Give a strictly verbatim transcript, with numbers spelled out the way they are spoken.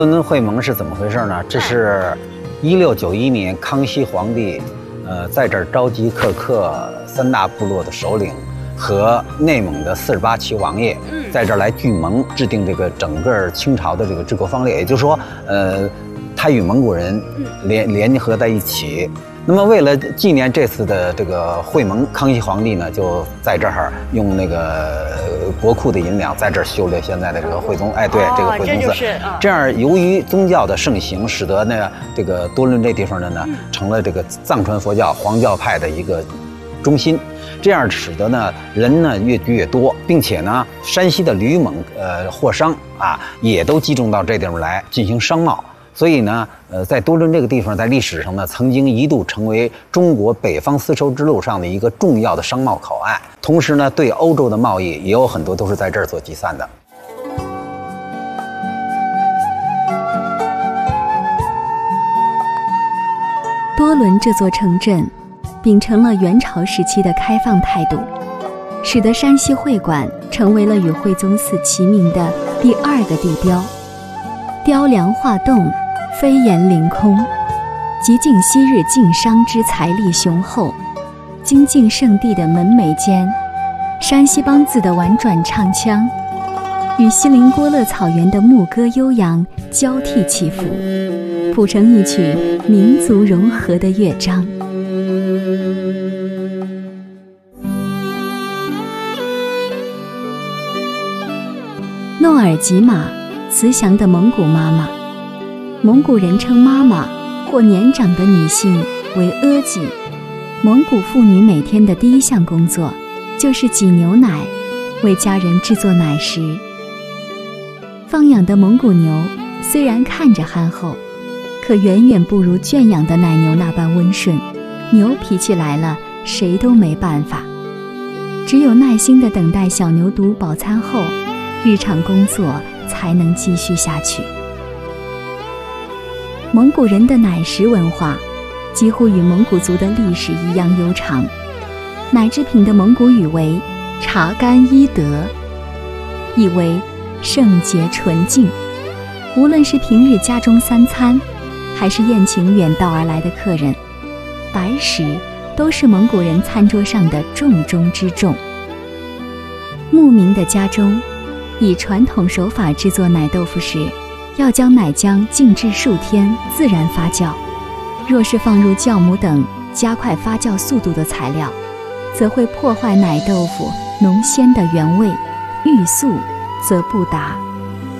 多伦会盟是怎么回事呢？这是一六九一年康熙皇帝，呃，在这儿召集各克三大部落的首领和内蒙的四十八旗王爷，在这儿来聚盟，制定这个整个清朝的这个治国方略。也就是说，呃，他与蒙古人联联合在一起。那么，为了纪念这次的这个会盟，康熙皇帝呢就在这儿用那个国库的银两，在这儿修了现在的这个惠宗，哎，对， 哦、 这个惠宗寺。 这, 就是啊、 这样，由于宗教的盛行，使得呢这个多伦这地方的呢、嗯、成了这个藏传佛教黄教派的一个中心。这样使得呢人呢越聚越多，并且呢山西的吕蒙呃货商啊也都集中到这地方来进行商贸。所以呢，呃，在多伦这个地方，在历史上呢，曾经一度成为中国北方丝绸之路上的一个重要的商贸口岸。同时呢，对欧洲的贸易也有很多都是在这儿做集散的。 多伦这座城镇，秉承了元朝时期的开放态度，使得山西会馆成为了与惠宗寺齐名的第二个地标。雕梁画栋，飞檐凌空，极尽昔日晋商之财力雄厚。精进圣地的门楣间，山西梆子的婉转唱腔与锡林郭勒草原的牧歌悠扬交替起伏，谱成一曲民族融合的乐章。诺尔吉玛，慈祥的蒙古妈妈。蒙古人称妈妈或年长的女性为阿吉。蒙古妇女每天的第一项工作就是挤牛奶，为家人制作奶食。放养的蒙古牛虽然看着憨厚，可远远不如圈养的奶牛那般温顺。牛脾气来了，谁都没办法，只有耐心地等待小牛犊饱餐后，日常工作才能继续下去。蒙古人的奶食文化几乎与蒙古族的历史一样悠长。奶制品的蒙古语为茶干伊德，意为圣洁纯净。无论是平日家中三餐，还是宴请远道而来的客人，白食都是蒙古人餐桌上的重中之重。牧民的家中以传统手法制作奶豆腐时，要将奶浆静置数天自然发酵。若是放入酵母等加快发酵速度的材料，则会破坏奶豆腐浓鲜的原味，欲速则不达。